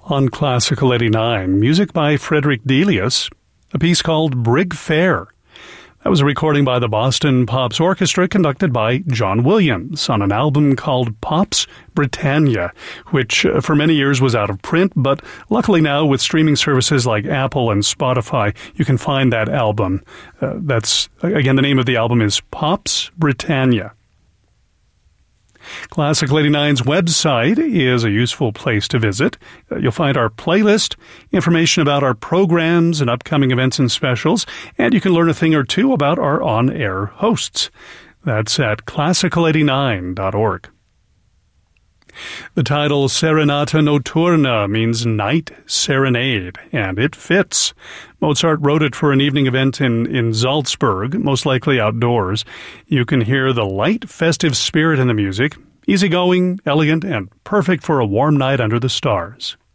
On Classical 89, music by Frederick Delius, a piece called Brig Fair. That was a recording by the Boston Pops Orchestra conducted by John Williams on an album called Pops Britannia, which for many years was out of print, but luckily now with streaming services like Apple and Spotify, you can find that album. The name of the album is Pops Britannia. Classical 89's website is a useful place to visit. You'll find our playlist, information about our programs and upcoming events and specials, and you can learn a thing or two about our on-air hosts. That's at classical89.org. The title Serenata Notturna means night serenade, and it fits. Mozart wrote it for an evening event in Salzburg, most likely outdoors. You can hear the light, festive spirit in the music, easygoing, elegant, and perfect for a warm night under the stars.